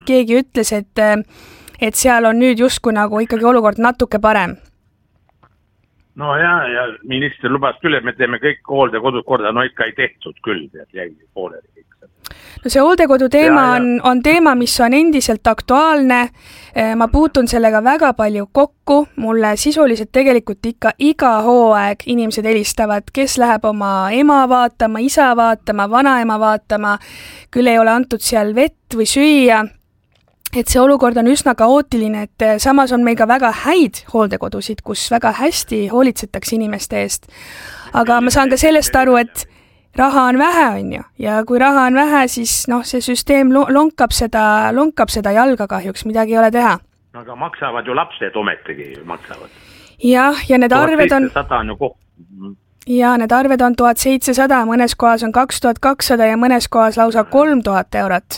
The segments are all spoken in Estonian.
keegi ütles, et seal on nüüd justkui nagu ikkagi olukord natuke parem. No ja minister lubas küll, et me teeme kõik hooldekodud korda, no ikka ei tehtud küll, jäi pooleli kõik. No see hooldekodu teema on teema, mis on endiselt aktuaalne. Ma puutun sellega väga palju kokku. Mulle sisuliselt tegelikult ikka iga hooaeg inimesed helistavad, kes läheb oma ema vaatama, isa vaatama, vanaema vaatama, küll ei ole antud seal vett või süüa. Et see olukord on üsna kaootiline, et samas on meil ka väga häid hooldekodusid, kus väga hästi hoolitsetakse inimeste eest. Aga ma saan ka sellest aru, et raha on vähe, on ju. Ja kui raha on vähe, siis see süsteem lonkab seda jalga kahjuks, midagi ei ole teha. Aga maksavad ju lapsed ometegi maksavad. Ja need arved on... 1700 on ju koht. Ja need arved on 1700, mõnes kohas on 2200 ja mõnes kohas lausa 3000 eurot.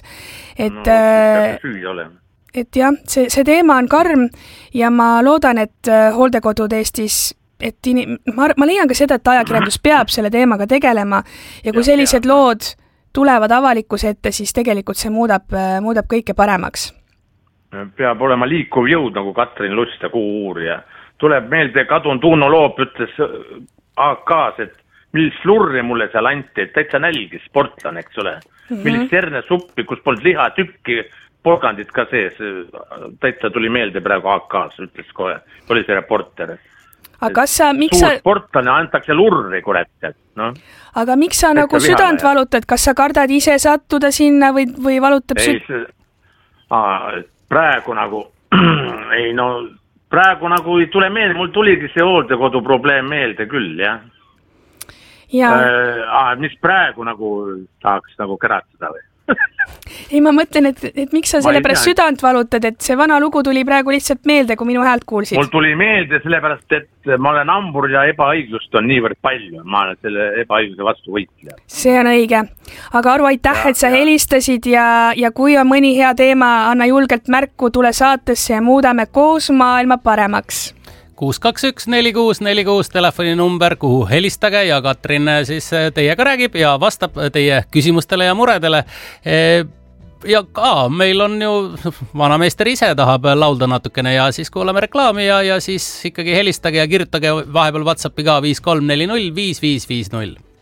Et jah, see teema on karm ja ma loodan, et hooldekodud Eestis, ma leian ka seda, et ajakirjandus peab selle teemaga tegelema ja kui sellised lood tulevad avalikkuse ette, siis tegelikult see muudab kõike paremaks. Peab olema liikuv jõud, nagu Katrin Lust ja Kuu-uurija. Tuleb meelde, kadunud Uno Loop ütles AK-s, et millist lurri mulle seal anti, et täitsa nälgis sportlane, eks ole. Millist hernasuppi, kus polnud liha tükki, porgandit ka sees. Täitsa tuli meelde praegu AK-s, ütles kohe. Oli see reporter. Aga suur sportlane antakse lurri, kurat. No. Aga miks sa nagu südant valutad? Kas sa kardad ise sattuda sinna või valutab praegu nagu praegu nagu ei tule meelde, mul tuligi see hooldekodu probleem meelde küll, jah. Mis praegu nagu tahaks nagu käratseda või? Ei, ma mõtlen, et miks sa selle pärast südant valutad, et see vana lugu tuli praegu lihtsalt meelde, kui minu häält kuulsid. Mul tuli meelde sellepärast, et ma olen hambur ja ebaõiglust on niivõrd palju. Ma olen selle ebaõigluse vastu võitleja. See on õige. Aga Aru, aitäh, et sa helistasid ja kui on mõni hea teema, anna julgelt märku, tule saatesse ja muudame koos maailma paremaks. 621-4646 telefoninumber, kuhu helistage ja Katrin siis teiega räägib ja vastab teie küsimustele ja muredele. Ja meil on ju vanameister ise tahab laulda natukene ja siis kuulame reklaami ja siis ikkagi helistage ja kirjutage vahepeal WhatsAppi ka 5340 5550.